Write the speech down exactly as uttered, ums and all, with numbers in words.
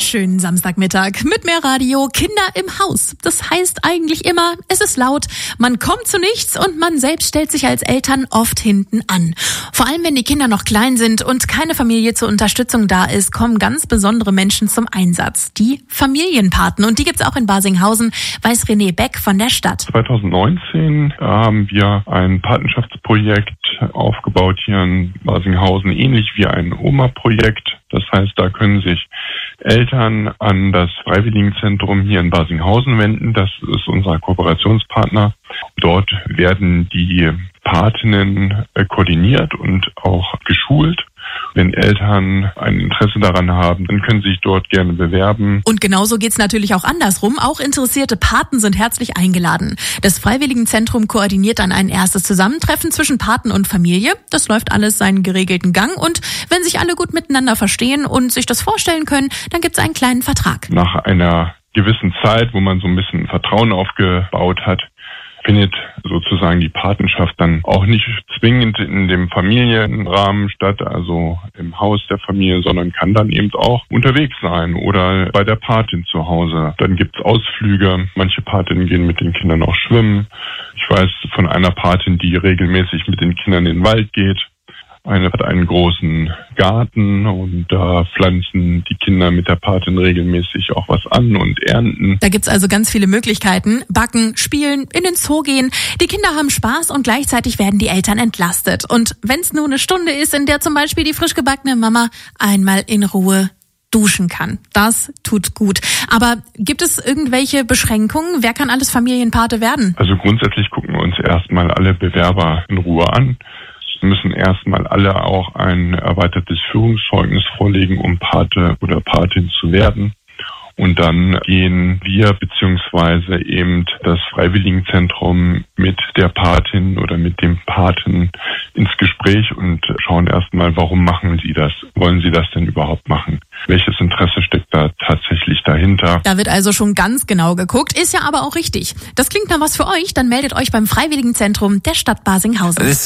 Schönen Samstagmittag mit mehr Radio, Kinder im Haus. Das heißt eigentlich immer, es ist laut, man kommt zu nichts und man selbst stellt sich als Eltern oft hinten an. Vor allem, wenn die Kinder noch klein sind und keine Familie zur Unterstützung da ist, kommen ganz besondere Menschen zum Einsatz. Die Familienpaten. Und die gibt's auch in Barsinghausen, weiß René Beck von der Stadt. zwanzig neunzehn haben wir ein Patenschaftsprojekt aufgebaut hier in Barsinghausen, ähnlich wie ein Oma-Projekt. Das heißt, da können sich Eltern an das Freiwilligenzentrum hier in Barsinghausen wenden. Das ist unser Kooperationspartner. Dort werden die Patinnen koordiniert und auch geschult. Wenn Eltern ein Interesse daran haben, dann können sie sich dort gerne bewerben. Und genauso geht's natürlich auch andersrum. Auch interessierte Paten sind herzlich eingeladen. Das Freiwilligenzentrum koordiniert dann ein erstes Zusammentreffen zwischen Paten und Familie. Das läuft alles seinen geregelten Gang. Und wenn sich alle gut miteinander verstehen und sich das vorstellen können, dann gibt's einen kleinen Vertrag. Nach einer gewissen Zeit, wo man so ein bisschen Vertrauen aufgebaut hat, findet sozusagen die Patenschaft dann auch nicht zwingend in dem Familienrahmen statt, also im Haus der Familie, sondern kann dann eben auch unterwegs sein oder bei der Patin zu Hause. Dann gibt's Ausflüge, manche Patinnen gehen mit den Kindern auch schwimmen. Ich weiß von einer Patin, die regelmäßig mit den Kindern in den Wald geht. Eine hat einen großen Garten und da pflanzen die Kinder mit der Patin regelmäßig auch was an und ernten. Da gibt's also ganz viele Möglichkeiten. Backen, spielen, in den Zoo gehen. Die Kinder haben Spaß und gleichzeitig werden die Eltern entlastet. Und wenn's nur eine Stunde ist, in der zum Beispiel die frisch gebackene Mama einmal in Ruhe duschen kann. Das tut gut. Aber gibt es irgendwelche Beschränkungen? Wer kann alles Familienpate werden? Also grundsätzlich gucken wir uns erstmal alle Bewerber in Ruhe an. Müssen erstmal alle auch ein erweitertes Führungszeugnis vorlegen, um Pate oder Patin zu werden. Und dann gehen wir beziehungsweise eben das Freiwilligenzentrum mit der Patin oder mit dem Paten ins Gespräch und schauen erstmal, warum machen Sie das? Wollen Sie das denn überhaupt machen? Welches Interesse steckt da tatsächlich dahinter? Da wird also schon ganz genau geguckt, ist ja aber auch richtig. Das klingt nach was für euch, dann meldet euch beim Freiwilligenzentrum der Stadt Barsinghausen.